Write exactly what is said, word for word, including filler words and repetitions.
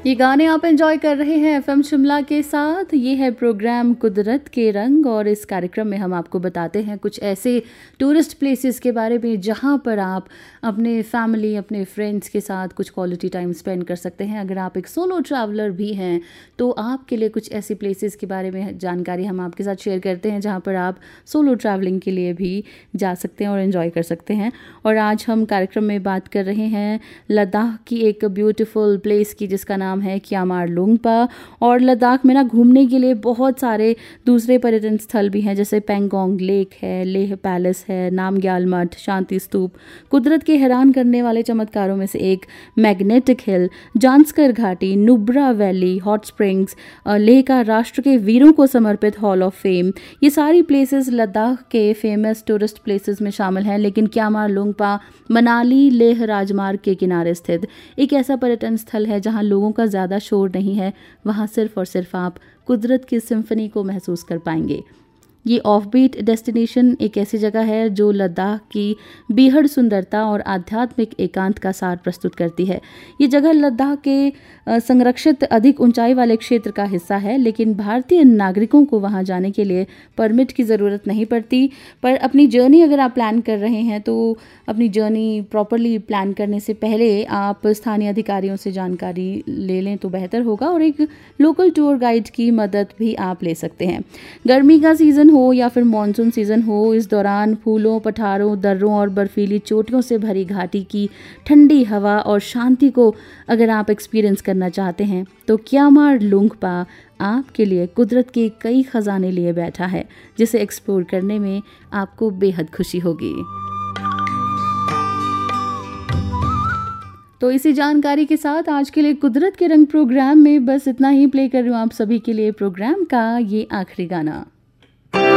ये गाने आप एंजॉय कर रहे हैं एफएम शिमला के साथ। ये है प्रोग्राम कुदरत के रंग और इस कार्यक्रम में हम आपको बताते हैं कुछ ऐसे टूरिस्ट प्लेसेस के बारे में जहां पर आप अपने फैमिली अपने फ्रेंड्स के साथ कुछ क्वालिटी टाइम स्पेंड कर सकते हैं। अगर आप एक सोलो ट्रैवलर भी हैं तो आपके लिए कुछ ऐसी प्लेसेस के बारे में जानकारी हम आपके साथ शेयर करते हैं जहाँ पर आप सोलो ट्रैवलिंग के लिए भी जा सकते हैं और एंजॉय कर सकते हैं। और आज हम कार्यक्रम में बात कर रहे हैं लद्दाख की एक ब्यूटीफुल प्लेस की जिसका नाम है क्यामार लुंगपा। और लद्दाख में ना घूमने के लिए बहुत सारे दूसरे पर्यटन स्थल भी हैं, जैसे पेंगोंग लेक है, लेह पैलेस है, नामग्याल मठ, शांति स्तूप, कुदरत के हैरान करने वाले चमत्कारों में से एक मैग्नेटिक हिल, जांस्कर घाटी, Nubra valley, hot springs, Leh का राष्ट्र के वीरों को समर्पित हॉल ऑफ फेम। ये सारी प्लेसेस लद्दाख के फेमस टूरिस्ट प्लेसेस में शामिल हैं। लेकिन क्यामार लुंगपा मनाली लेह राजमार्ग के किनारे स्थित एक ऐसा पर्यटन स्थल है जहां लोगों का ज़्यादा शोर नहीं है। वहां सिर्फ और सिर्फ आप कुदरत की सिम्फनी को महसूस कर पाएंगे। ये ऑफबीट डेस्टिनेशन एक ऐसी जगह है जो लद्दाख की बेहद सुंदरता और आध्यात्मिक एकांत का सार प्रस्तुत करती है। ये जगह लद्दाख के संरक्षित अधिक ऊंचाई वाले क्षेत्र का हिस्सा है, लेकिन भारतीय नागरिकों को वहां जाने के लिए परमिट की ज़रूरत नहीं पड़ती। पर अपनी जर्नी अगर आप प्लान कर रहे हैं तो अपनी जर्नी प्रॉपरली प्लान करने से पहले आप स्थानीय अधिकारियों से जानकारी ले लें तो बेहतर होगा और एक लोकल टूर गाइड की मदद भी आप ले सकते हैं। गर्मी का सीज़न हो या फिर मॉनसून सीज़न हो, इस दौरान फूलों, पठारों, दर्रों और बर्फीली चोटियों से भरी घाटी की ठंडी हवा और शांति को अगर आप एक्सपीरियंस करना चाहते हैं तो क्यामार लुंगपा आपके लिए कुदरत के कई खजाने लिए बैठा है, जिसे एक्सप्लोर करने में आपको बेहद खुशी होगी। तो इसी जानकारी के साथ आज के लिए कुदरत के रंग प्रोग्राम में बस इतना ही प्ले कर रही हूँ आप सभी के लिए प्रोग्राम का ये आखिरी गाना।